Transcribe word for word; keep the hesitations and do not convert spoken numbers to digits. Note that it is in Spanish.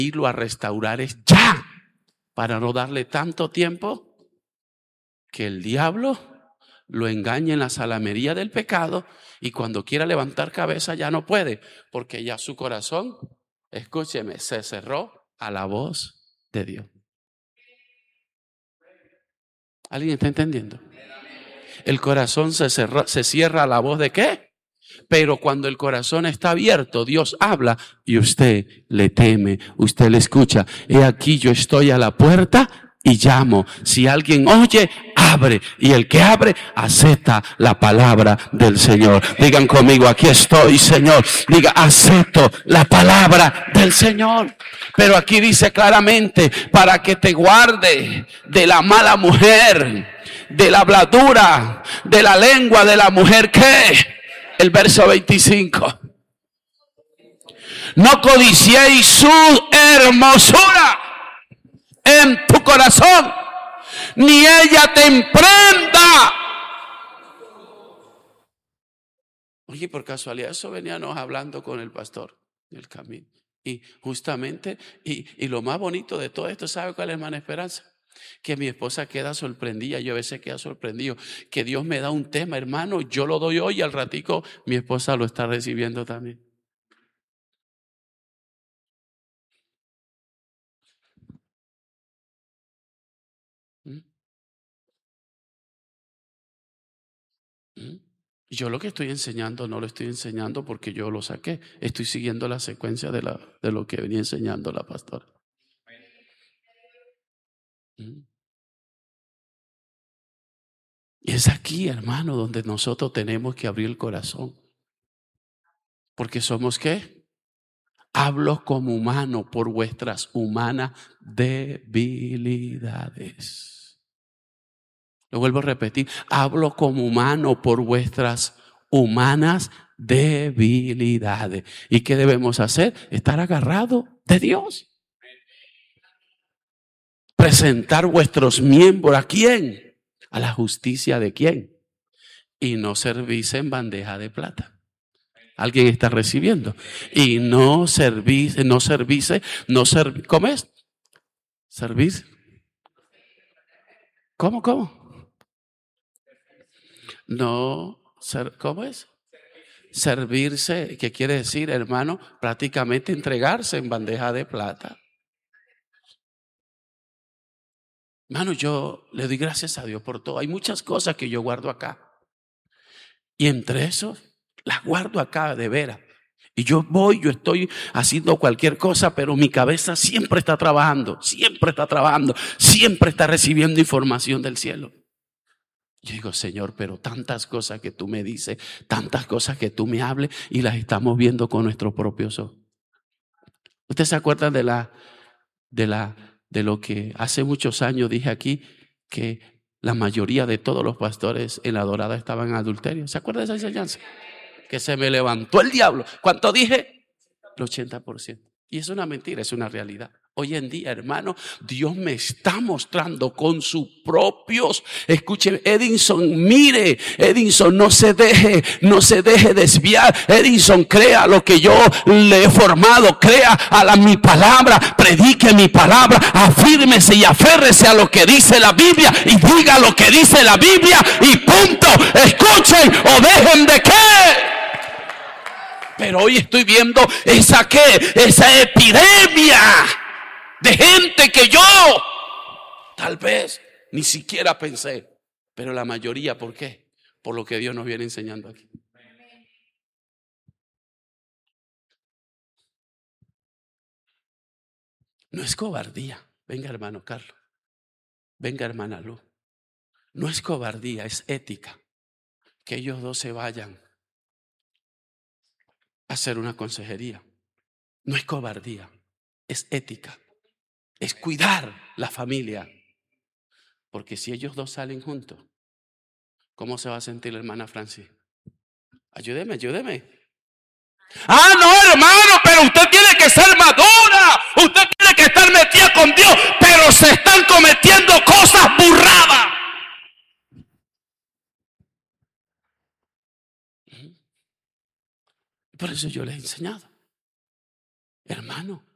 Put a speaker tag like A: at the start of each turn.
A: irlo a restaurar es ya, para no darle tanto tiempo que el diablo lo engañe en la salamería del pecado y cuando quiera levantar cabeza ya no puede, porque ya su corazón, escúcheme, se cerró a la voz de Dios. ¿Alguien está entendiendo? El corazón se, cerra, se cierra a la voz de ¿qué? Pero cuando el corazón está abierto, Dios habla y usted le teme, usted le escucha. He aquí yo estoy a la puerta y llamo. Si alguien oye, abre. Y el que abre, acepta la palabra del Señor. Digan conmigo, aquí estoy, Señor. Diga, acepto la palabra del Señor. Pero aquí dice claramente, para que te guarde de la mala mujer, de la habladura, de la lengua de la mujer que... El verso veinticinco. No codiciéis su hermosura en tu corazón, ni ella te emprenda. Oye, por casualidad, eso veníamos hablando con el pastor del camino. Y justamente, y, y lo más bonito de todo esto, ¿sabe cuál es, hermana Esperanza? Que mi esposa queda sorprendida, yo a veces queda sorprendido, que Dios me da un tema, hermano, yo lo doy hoy y al ratico mi esposa lo está recibiendo también. ¿Mm? ¿Mm? Yo lo que estoy enseñando no lo estoy enseñando porque yo lo saqué, estoy siguiendo la secuencia de, la, de lo que venía enseñando la pastora. ¿Mm? Y es aquí, hermano, donde nosotros tenemos que abrir el corazón. Porque somos ¿qué? Hablo como humano por vuestras humanas debilidades. Lo vuelvo a repetir. Hablo como humano por vuestras humanas debilidades. ¿Y qué debemos hacer? Estar agarrados de Dios. Presentar vuestros miembros ¿a quién? A la justicia de quién. Y no servirse en bandeja de plata. Alguien está recibiendo. Y no servirse, no servirse, no servir. ¿Cómo es? Servir. ¿Cómo, cómo? No, ser, ¿cómo es? Servirse, ¿qué quiere decir, hermano? Prácticamente entregarse en bandeja de plata. Hermano, yo le doy gracias a Dios por todo. Hay muchas cosas que yo guardo acá. Y entre eso, las guardo acá de veras. Y yo voy, yo estoy haciendo cualquier cosa, pero mi cabeza siempre está trabajando, siempre está trabajando, siempre está recibiendo información del cielo. Yo digo, Señor, pero tantas cosas que tú me dices, tantas cosas que tú me hables y las estamos viendo con nuestros propios ojos. ¿Usted se acuerda de la, de la, de lo que hace muchos años dije aquí, que la mayoría de todos los pastores en la Dorada estaban en adulterio? ¿Se acuerda de esa enseñanza? Que se me levantó el diablo. ¿Cuánto dije? El ochenta por ciento. Y es una mentira, es una realidad. Hoy en día, hermano, Dios me está mostrando con sus propios, escuchen, Edinson, mire, Edinson, no se deje, no se deje desviar. Edinson, crea lo que yo le he formado, crea a la, mi palabra, predique mi palabra, afírmese y aférrese a lo que dice la Biblia y diga lo que dice la Biblia y punto. Escuchen o dejen de qué. Pero hoy estoy viendo esa qué, esa epidemia de gente que yo tal vez ni siquiera pensé. Pero la mayoría, ¿por qué? Por lo que Dios nos viene enseñando aquí. No es cobardía. Venga, hermano Carlos. Venga, hermana Luz. No es cobardía, es ética. Que ellos dos se vayan a hacer una consejería. No es cobardía, es ética. Es cuidar la familia. Porque si ellos dos salen juntos, ¿cómo se va a sentir la hermana Francis? Ayúdeme, ayúdeme. Ah, no, hermano, pero usted tiene que ser madura. Usted tiene que estar metida con Dios. Pero se están cometiendo cosas burradas. Por eso yo les he enseñado. Hermano,